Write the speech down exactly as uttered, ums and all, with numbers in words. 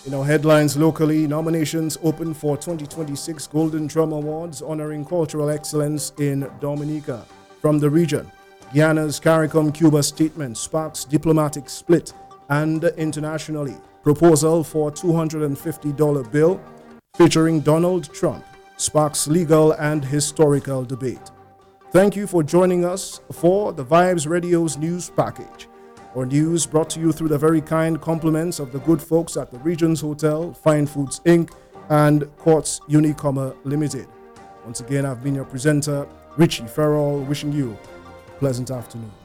In our headlines locally, nominations open for twenty twenty-six Golden Drum Awards honoring cultural excellence in Dominica. From the region, Guyana's CARICOM Cuba statement sparks diplomatic split, and internationally, proposal for two hundred fifty dollars bill featuring Donald Trump sparks legal and historical debate. Thank you for joining us for the Vibes Radio's news package. Our news brought to you through the very kind compliments of the good folks at the Regions Hotel, Fine Foods Incorporated, and Quartz Unicommer Limited. Once again, I've been your presenter, Richie Farrell, wishing you a pleasant afternoon.